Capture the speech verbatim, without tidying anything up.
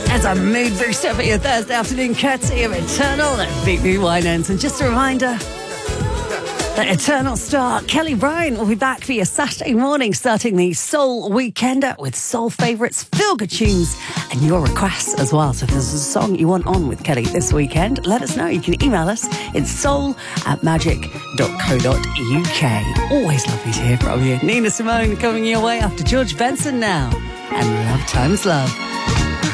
As a mood booster for your Thursday afternoon, courtesy of Eternal and Beat Me Winans. And just a reminder, the Eternal star Kelly Brown will be back for your Saturday morning, starting the Soul Weekender with soul favourites, feel-good tunes, and your requests as well. So if there's a song you want on with Kelly this weekend, let us know. You can email us. It's soul at magic dot co dot uk. Always lovely to hear from you. Nina Simone coming your way after George Benson now. And Love Times Love.